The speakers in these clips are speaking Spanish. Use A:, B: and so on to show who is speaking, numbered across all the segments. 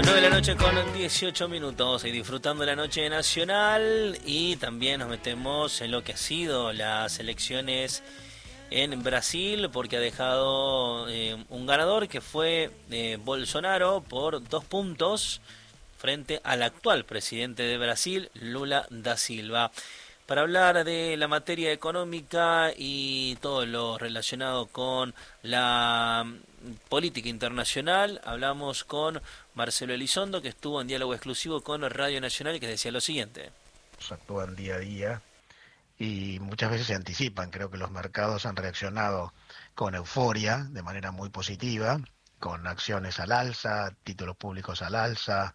A: 9 de la noche con 18 minutos y disfrutando la noche nacional, y también nos metemos en lo que ha sido las elecciones en Brasil, porque ha dejado un ganador que fue Bolsonaro por 2 puntos frente al actual presidente de Brasil, Lula da Silva. Para hablar de la materia económica y todo lo relacionado con la política internacional, hablamos con Marcelo Elizondo, que estuvo en diálogo exclusivo con Radio Nacional y que decía lo siguiente.
B: Actúan día a día y muchas veces se anticipan. Creo que los mercados han reaccionado con euforia, de manera muy positiva, con acciones al alza, títulos públicos al alza,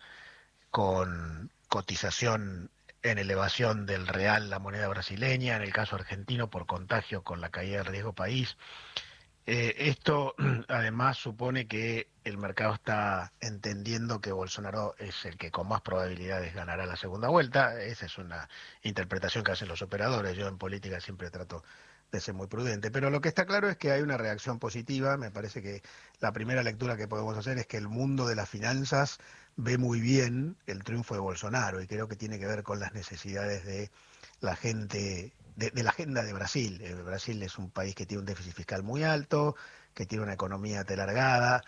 B: con cotización en elevación del real, la moneda brasileña, en el caso argentino por contagio con la caída del riesgo país. Esto además supone que el mercado está entendiendo que Bolsonaro es el que con más probabilidades ganará la segunda vuelta. Esa es una interpretación que hacen los operadores. Yo en política siempre trato de ser muy prudente, pero lo que está claro es que hay una reacción positiva. Me parece que la primera lectura que podemos hacer es que el mundo de las finanzas ve muy bien el triunfo de Bolsonaro, y creo que tiene que ver con las necesidades de la gente, de la agenda de Brasil. Brasil es un país que tiene un déficit fiscal muy alto, que tiene una economía telargada,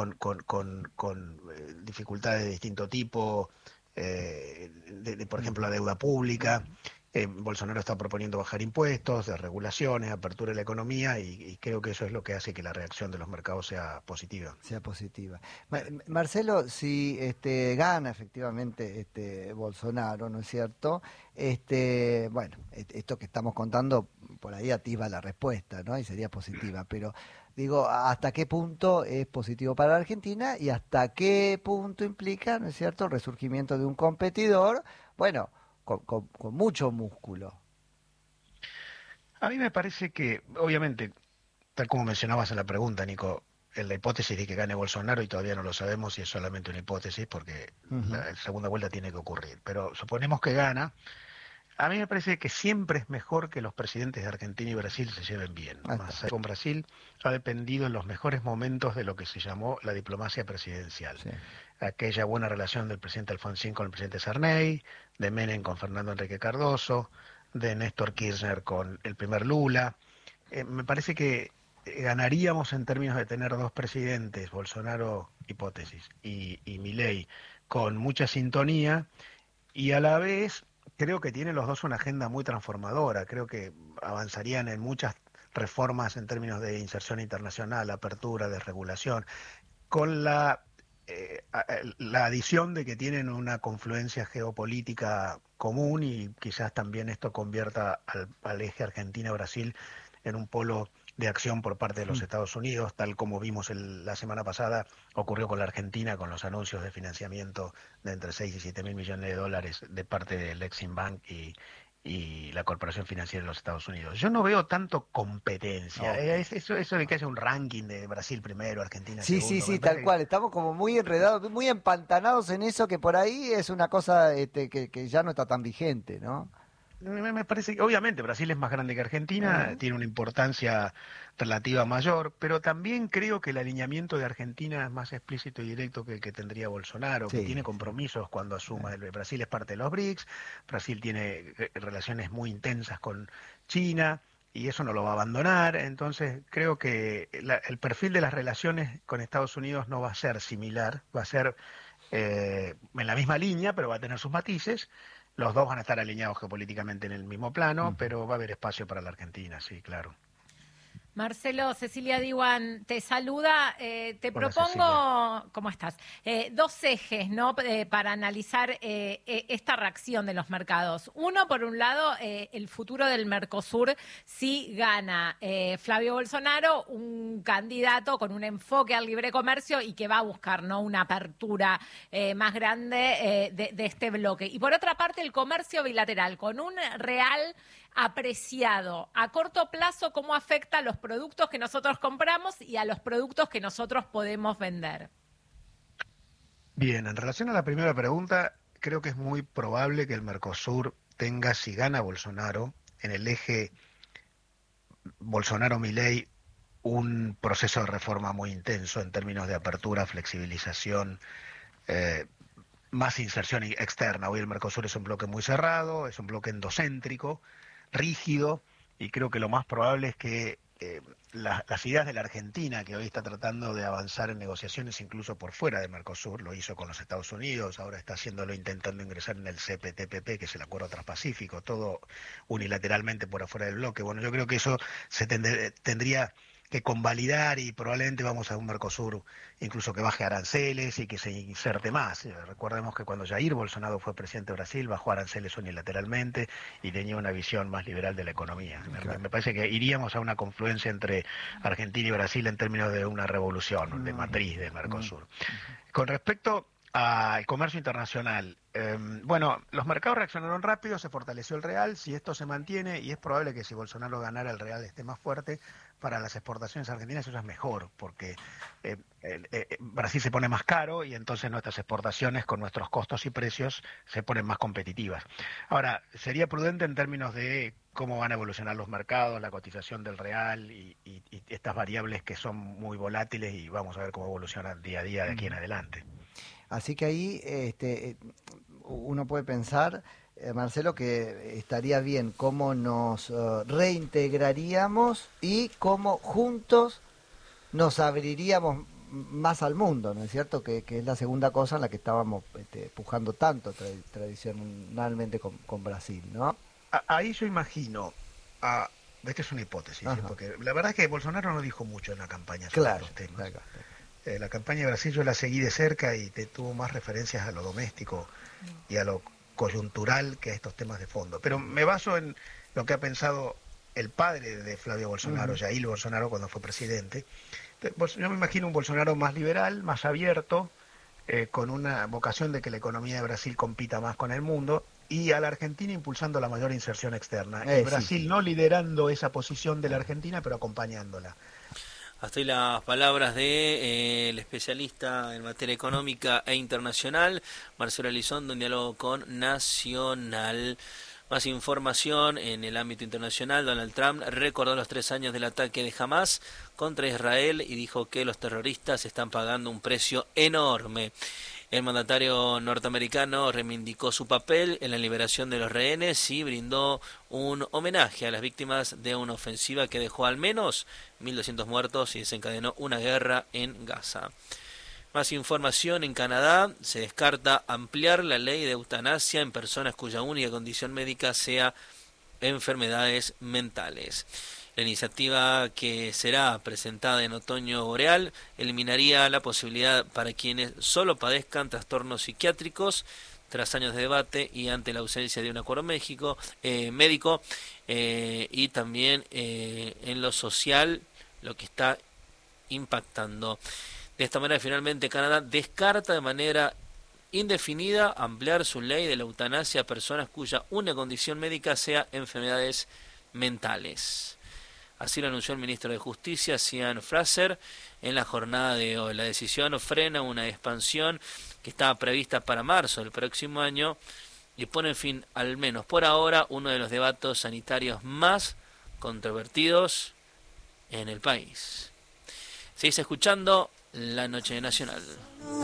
B: con dificultades de distinto tipo, por ejemplo, la deuda pública. Bolsonaro está proponiendo bajar impuestos, de regulaciones, apertura de la economía, y creo que eso es lo que hace que la reacción de los mercados sea positiva.
C: Marcelo, si gana efectivamente Bolsonaro, ¿no es cierto? Bueno, esto que estamos contando por ahí atisba la respuesta, ¿no? Y sería positiva, pero digo, ¿hasta qué punto es positivo para la Argentina y hasta qué punto implica, ¿no es cierto?, el resurgimiento de un competidor, bueno, con mucho músculo?
B: A mí me parece que, obviamente, tal como mencionabas en la pregunta, Nico, en la hipótesis de que gane Bolsonaro, y todavía no lo sabemos, y es solamente una hipótesis porque la segunda vuelta tiene que ocurrir, pero suponemos que gana. A mí me parece que siempre es mejor que los presidentes de Argentina y Brasil se lleven bien. Más con Brasil ha dependido en los mejores momentos de lo que se llamó la diplomacia presidencial. Sí. Aquella buena relación del presidente Alfonsín con el presidente Sarney, de Menem con Fernando Enrique Cardoso, de Néstor Kirchner con el primer Lula. Me parece que ganaríamos en términos de tener dos presidentes, Bolsonaro, hipótesis, y Milei, con mucha sintonía, y a la vez creo que tienen los dos una agenda muy transformadora. Creo que avanzarían en muchas reformas en términos de inserción internacional, apertura, desregulación, con la adición de que tienen una confluencia geopolítica común, y quizás también esto convierta al eje Argentina-Brasil en un polo de acción por parte de los Estados Unidos, tal como vimos la semana pasada ocurrió con la Argentina, con los anuncios de financiamiento de entre 6 y 7 mil millones de dólares de parte del Exim Bank y la Corporación Financiera de los Estados Unidos. Yo no veo tanto competencia. Eso de que haya un ranking de Brasil primero, Argentina segundo.
C: Sí, tal cual. Estamos como muy enredados, muy empantanados en eso, que por ahí es una cosa que ya no está tan vigente, ¿no?
B: Me parece que obviamente Brasil es más grande que Argentina, tiene una importancia relativa mayor, pero también creo que el alineamiento de Argentina es más explícito y directo que el que tendría Bolsonaro, que tiene compromisos cuando asuma. Brasil es parte de los BRICS, Brasil tiene relaciones muy intensas con China, y eso no lo va a abandonar. Entonces creo que el perfil de las relaciones con Estados Unidos no va a ser similar, va a ser en la misma línea, pero va a tener sus matices. Los dos van a estar alineados geopolíticamente en el mismo plano, pero va a haber espacio para la Argentina, sí, claro.
D: Marcelo, Cecilia Diwan te saluda. Te
B: Hola,
D: propongo,
B: Cecilia.
D: ¿cómo estás? Dos ejes, ¿no? Para analizar esta reacción de los mercados. Uno, por un lado, el futuro del Mercosur, si gana Flavio Bolsonaro, un candidato con un enfoque al libre comercio y que va a buscar, ¿no?, una apertura más grande de este bloque. Y por otra parte, el comercio bilateral, con un real apreciado a corto plazo, cómo afecta a los productos que nosotros compramos y a los productos que nosotros podemos vender.
B: Bien, en relación a la primera pregunta, creo que es muy probable que el Mercosur tenga, si gana Bolsonaro, en el eje Bolsonaro-Milei, un proceso de reforma muy intenso en términos de apertura, flexibilización, más inserción externa. Hoy el Mercosur es un bloque muy cerrado, es un bloque endocéntrico, rígido, y creo que lo más probable es que las ideas de la Argentina, que hoy está tratando de avanzar en negociaciones incluso por fuera del Mercosur, lo hizo con los Estados Unidos, ahora está haciéndolo intentando ingresar en el CPTPP, que es el Acuerdo Transpacífico, todo unilateralmente por afuera del bloque. Bueno, yo creo que eso se tendría que convalidar, y probablemente vamos a un Mercosur incluso que baje aranceles y que se inserte más. Recordemos que cuando Jair Bolsonaro fue presidente de Brasil, bajó aranceles unilateralmente y tenía una visión más liberal de la economía.
C: Claro.
B: Me parece que iríamos a una confluencia entre Argentina y Brasil en términos de una revolución de matriz del Mercosur. Con respecto al comercio internacional, bueno, los mercados reaccionaron rápido, se fortaleció el real. Si esto se mantiene, y es probable que si Bolsonaro ganara el real esté más fuerte, para las exportaciones argentinas eso es mejor, porque Brasil se pone más caro y entonces nuestras exportaciones con nuestros costos y precios se ponen más competitivas. Ahora, sería prudente en términos de cómo van a evolucionar los mercados, la cotización del real y estas variables que son muy volátiles, y vamos a ver cómo evolucionan día a día de aquí en adelante.
C: Así que ahí uno puede pensar, Marcelo, que estaría bien cómo nos reintegraríamos y cómo juntos nos abriríamos más al mundo, ¿no es cierto? Que es la segunda cosa en la que estábamos pujando tanto tradicionalmente con Brasil, ¿no?
B: Ahí yo imagino, esta es una hipótesis, porque la verdad es que Bolsonaro no dijo mucho en la campaña sobre
C: Claro,
B: los temas.
C: claro.
B: La campaña de Brasil yo la seguí de cerca y tuvo más referencias a lo doméstico y a lo coyuntural que a estos temas de fondo. Pero me baso en lo que ha pensado el padre de Flavio Bolsonaro, Jair Bolsonaro, cuando fue presidente. Yo me imagino un Bolsonaro más liberal, más abierto, con una vocación de que la economía de Brasil compita más con el mundo, y a la Argentina impulsando la mayor inserción externa. Y Brasil
C: sí.
B: no liderando esa posición de la Argentina, pero acompañándola.
A: Hasta ahí las palabras de el especialista en materia económica e internacional, Marcelo Elizondo, en diálogo con Nacional. Más información en el ámbito internacional. Donald Trump recordó los 3 años del ataque de Hamas contra Israel y dijo que los terroristas están pagando un precio enorme. El mandatario norteamericano reivindicó su papel en la liberación de los rehenes y brindó un homenaje a las víctimas de una ofensiva que dejó al menos 1.200 muertos y desencadenó una guerra en Gaza. Más información: en Canadá se descarta ampliar la ley de eutanasia en personas cuya única condición médica sea enfermedades mentales. La iniciativa, que será presentada en otoño boreal, eliminaría la posibilidad para quienes solo padezcan trastornos psiquiátricos, tras años de debate y ante la ausencia de un acuerdo médico, y también en lo social, lo que está impactando. De esta manera, finalmente, Canadá descarta de manera indefinida ampliar su ley de la eutanasia a personas cuya única condición médica sea enfermedades mentales. Así lo anunció el ministro de Justicia, Sean Fraser, en la jornada de hoy. La decisión frena una expansión que estaba prevista para marzo del próximo año y pone fin, al menos por ahora, uno de los debates sanitarios más controvertidos en el país. Seguís escuchando La Noche Nacional.